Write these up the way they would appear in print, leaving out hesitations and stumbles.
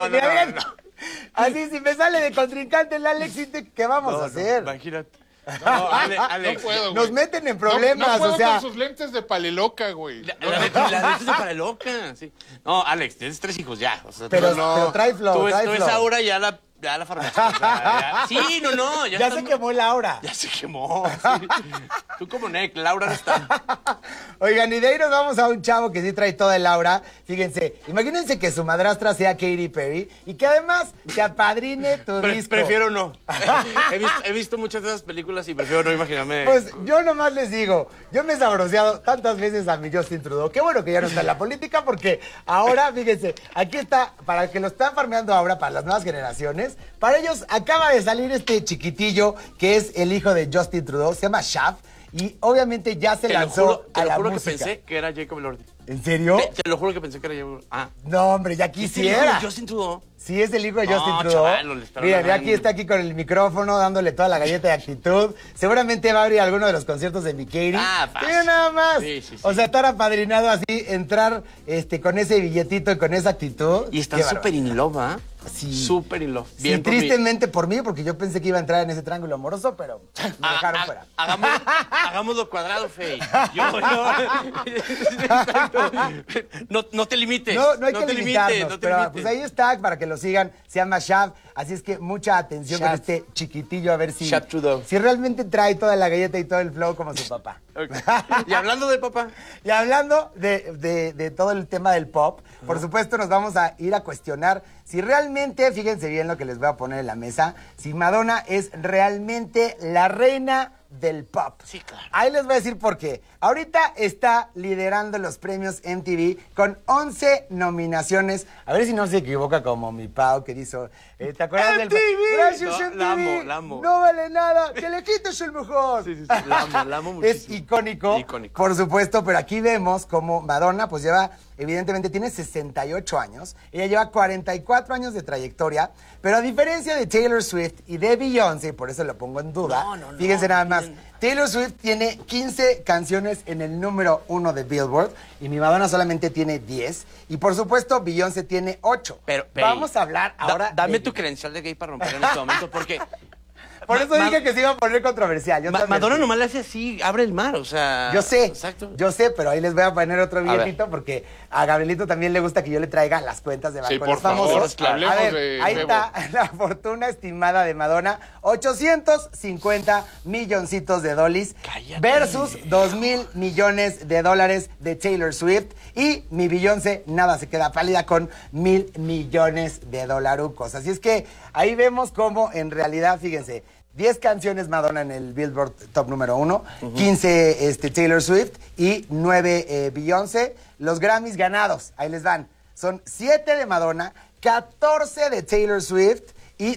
mira, así, si me sale de contrincante el Alex, ¿qué vamos a hacer? Imagínate. No, Alex. No puedo, güey. Nos meten en problemas, no puedo o sea. con sus lentes de paleloca, güey. La neta es de para loca, sí. No, Alex, tienes 3 hijos ya. O sea, Pero no, trae flow, tú trae ves flow. Aura ya la farmacia. O sea, sí, no. Ya se quemó la aura. Ya se quemó. Sí. Tú como Nick, Laura no está. Oigan, y de ahí nos vamos a un chavo que sí trae toda el aura. Fíjense, imagínense que su madrastra sea Katy Perry y que además se apadrine tu disco. Prefiero no. He visto muchas de esas películas y prefiero no imaginarme. Pues yo nomás les digo, yo me he sabroseado tantas veces a mi Justin Trudeau. Qué bueno que ya no está en la política porque ahora, fíjense, aquí está, para el que lo están farmeando ahora, para las nuevas generaciones, para ellos acaba de salir este chiquitillo que es el hijo de Justin Trudeau, se llama Shaft, y obviamente ya se lanzó a la Te lo juro música. que pensé que era Jacob Elordi. ¿En serio? Te lo juro que pensé que era Jacob. No, hombre, ya ¿Es el hijo quisiera. de Justin Trudeau? Sí, es el hijo de No, Justin Trudeau. chavalo, le están Mira, hablando. aquí está aquí con el micrófono, dándole toda la galleta de actitud. Seguramente va a abrir alguno de los conciertos de mi Katy. Fácil. Mira nada más. Sí. O sea, estar apadrinado así, entrar con ese billetito y con esa actitud. Y están Qué súper in love, ¿ah? Sí. Súper in love. Sí, Bien por mí. tristemente por mí, porque yo pensé que iba a entrar en ese triángulo amoroso, pero me dejaron fuera. Hagámoslo cuadrado, Fey. Exacto. No te limites. No hay que te limitarnos, limites, no te pero limites. pues ahí está, para que lo sigan, se llama Shaft, así es que mucha atención con Shaft. este chiquitillo, a ver si Shaft Trudeau. si realmente trae toda la galleta y todo el flow como su papá. Ok. Y hablando de papá. Y hablando de todo el tema del pop, por supuesto nos vamos a ir a cuestionar si realmente, fíjense bien lo que les voy a poner en la mesa, si Madonna es realmente la reina del pop. Sí, claro. Ahí les voy a decir por qué. Ahorita está liderando los premios MTV con 11 nominaciones. A ver si no se equivoca como mi Pau que hizo. ¿Te acuerdas del MTV? Gracias, No, MTV. la amo. No vale nada. Que le quites el mejor. Sí, la amo muchísimo. Es icónico, por supuesto, pero aquí vemos como Madonna pues lleva, evidentemente tiene 68 años, ella lleva 44 años de trayectoria, pero a diferencia de Taylor Swift y de Beyoncé, por eso lo pongo en duda, fíjense nada más, Taylor Swift tiene 15 canciones en el número 1 de Billboard y mi Madonna solamente tiene 10 y por supuesto Beyoncé tiene 8. Pero vamos a hablar ahora Dame de... tu credencial de gay para romper en este momento, porque... Por eso dije que se iba a poner controversial. Yo también. Madonna nomás le hace así, abre el mar, o sea... Yo sé, Exacto. yo sé, pero ahí les voy a poner otro A billetito porque a Gabrielito también le gusta que yo le traiga las cuentas de Sí, Banco de por los Famosos. favor, hablemos a ver, de ahí Bebo. está la fortuna estimada de Madonna, 850 milloncitos de dólares Cállate. versus 2,000 millones de dólares de Taylor Swift y mi Beyoncé nada se queda pálida con 1,000 millones de dolarucos. Así es que ahí vemos cómo en realidad, fíjense, 10 canciones Madonna en el Billboard Top número 1, 15 Taylor Swift y 9 Beyoncé. Los Grammys ganados, ahí les van. Son 7 de Madonna, 14 de Taylor Swift y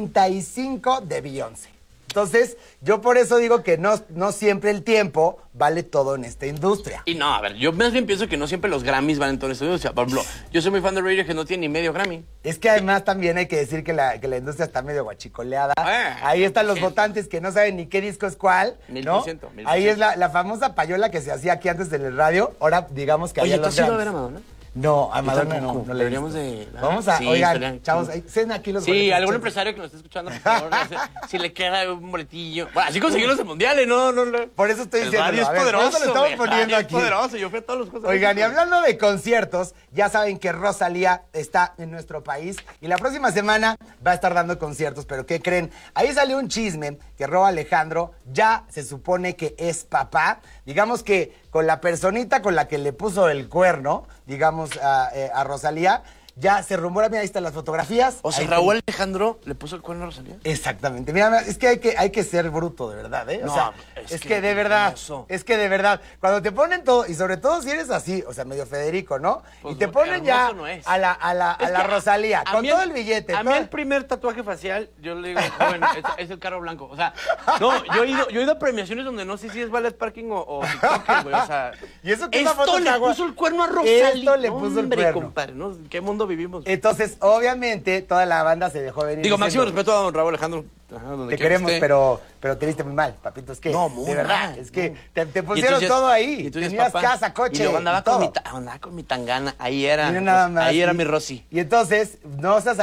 35 de Beyoncé. Entonces, yo por eso digo que no siempre el tiempo vale todo en esta industria. Y no, a ver, yo más bien pienso que no siempre los Grammys van en todo esto. O sea, por ejemplo, yo soy muy fan de Radio que no tiene ni medio Grammy. Es que además también hay que decir que la industria está medio guachicoleada. Ahí están los votantes que no saben ni qué disco es cuál, ¿no? 1000%. Ahí es la famosa payola que se hacía aquí antes en el radio. Ahora digamos que Oye, había ¿tú los has ido a Grammys. ver a Madonna? No, a Yo Madonna tampoco. no le he Deberíamos visto. de... Vamos a, Sí, oigan, estaría chavos, chido. ceden aquí los Sí, boletos, algún chavos. empresario que nos esté escuchando, por favor, si le queda un boletillo. Bueno, así conseguimos los mundiales, no. Por eso estoy El diciendo. radio es a ver, por poderoso, eso lo estamos güey. poniendo El radio aquí. es poderoso, yo fui a todos los cosas. Oigan, y hablando de conciertos, ya saben que Rosalía está en nuestro país y la próxima semana va a estar dando conciertos, pero ¿qué creen? Ahí salió un chisme que Rob Alejandro ya se supone que es papá. Digamos que con la personita con la que le puso el cuerno, digamos, a Rosalía, ya se rumora, mira, ahí están las fotografías. O sea, Ahí Raúl Alejandro le puso el cuerno a Rosalía. Exactamente. Mira, es que hay que ser bruto, de verdad, ¿eh? O No, sea, es que de verdad, eso. es que de verdad, cuando te ponen todo, y sobre todo si eres así, o sea, medio Federico, ¿no? Pues y te no, ponen ya hermoso no es. a la Es que Rosalía, a con mí todo el billete. A mí todo- el primer tatuaje facial, yo le digo, joven, es el carro blanco. O sea, no, yo he ido a premiaciones donde no sé si es ballet parking o TikToker, güey. O sea, Y eso que esa foto esto está le guapa. puso el cuerno a Rosalía. Esto le puso el Hombre, cuerno. compadre, ¿no? ¿En qué mundo vivimos? Entonces, obviamente, toda la banda se dejó venir. Digo, máximo diciendo, respeto a don Raúl Alejandro. Ajá, donde te quiera que queremos, esté. pero te viste muy mal, papito. Es que, No, muy de verdad, mal, es que no. te Y pusieron entonces- todo y ahí. entonces, Tenías papá, casa, coche, y luego andaba todo. con mi tangana. Ahí era. Mira nada más. Ahí era mi Rosy. Y entonces, no seas